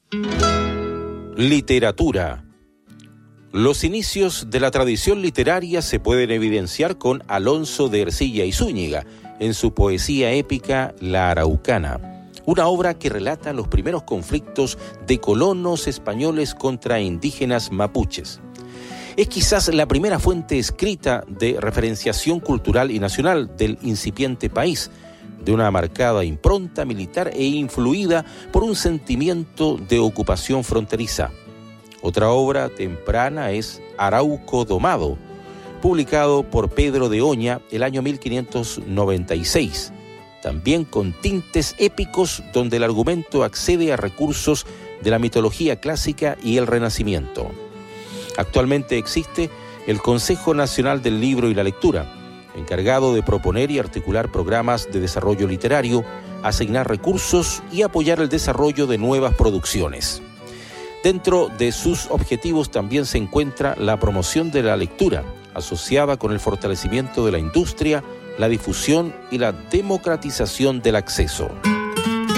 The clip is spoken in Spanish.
Literatura. Los inicios de la tradición literaria se pueden evidenciar con Alonso de Ercilla y Zúñiga en su poesía épica La Araucana, una obra que relata los primeros conflictos de colonos españoles contra indígenas mapuches. Es quizás la primera fuente escrita de referenciación cultural y nacional del incipiente país, de una marcada impronta militar e influida por un sentimiento de ocupación fronteriza. Otra obra temprana es Arauco Domado, publicado por Pedro de Oña el año 1596, también con tintes épicos donde el argumento accede a recursos de la mitología clásica y el Renacimiento. Actualmente existe el Consejo Nacional del Libro y la Lectura, encargado de proponer y articular programas de desarrollo literario, asignar recursos y apoyar el desarrollo de nuevas producciones. Dentro de sus objetivos también se encuentra la promoción de la lectura, asociada con el fortalecimiento de la industria, la difusión y la democratización del acceso.